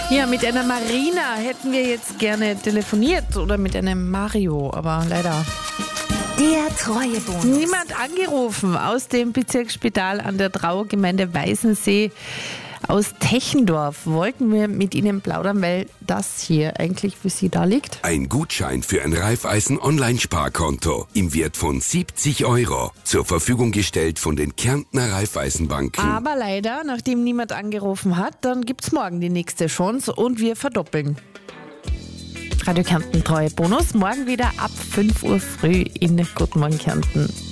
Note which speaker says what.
Speaker 1: Ja, mit einer Marina hätten wir jetzt gerne telefoniert oder mit einem Mario, aber leider
Speaker 2: Der Treuebonus.
Speaker 1: niemand angerufen aus dem Bezirksspital an der Traugemeinde Weißensee aus Techendorf. Wollten wir mit Ihnen plaudern, weil das hier eigentlich für Sie da liegt.
Speaker 3: Ein Gutschein für ein Raiffeisen-Online-Sparkonto im Wert von 70 €. Zur Verfügung gestellt von den Kärntner Raiffeisenbanken.
Speaker 1: Aber leider, nachdem niemand angerufen hat, dann gibt's morgen die nächste Chance und wir verdoppeln. Radio Kärnten Treuebonus, morgen wieder ab 5 Uhr früh in Guten Morgen Kärnten.